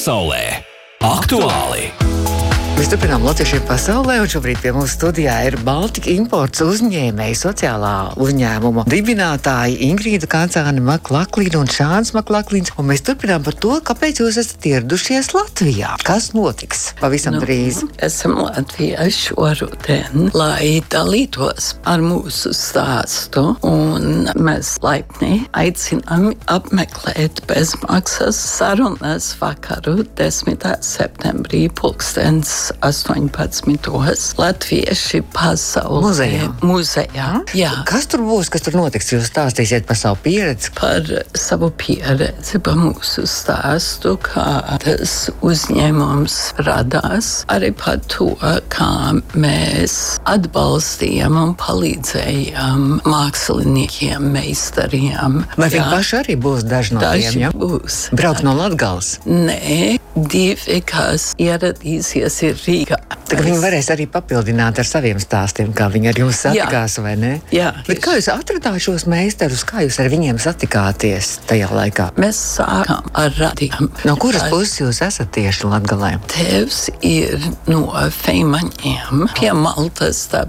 Saulē. Aktuāli! Mēs turpinām Latviešiem pasaulē, un šobrīd pie mums studijā ir Baltika Imports uzņēmēji, sociālā uzņēmuma dibinātāji Ingrīda Kancāne Maklaklīna un Šāns Maklaklīns. Un mēs turpinām par to, kāpēc jūs esat ieradušies Latvijā. Kas notiks pavisam drīz? Esam Latvijā šoruden, lai dalītos ar mūsu stāstu, un mēs laipni aicinām apmeklēt bezmaksas sarunas vakaru 10. septembrī 18. Latvieši pasaulē muzejā. Jā. Kas tur būs, kas tur notiks? Jūs stāstīsiet par savu pieredzi? Par savu pieredzi, par mūsu stāstu, kā tas uzņēmums radās, arī par to, kā mēs atbalstījām un palīdzējām māksliniekiem, meistariem. Vai viņi paši arī būs daži no tiem? Daži būs. Brauks no Latgales? Nē, divi, kas ieradīsies ir Rīgā. Tagad viņi varēs arī papildināt ar saviem stāstiem, kā viņi ar jums satikās, vai ne? Jā. Bet kā jūs atradāt šos meistarus, kā jūs ar viņiem satikāties tajā laikā? Mēs sākām ar radījumu. No kuras puses jūs esat tieši Latgalē? Tēvs ir no Feimaņiem pie Maltas, tā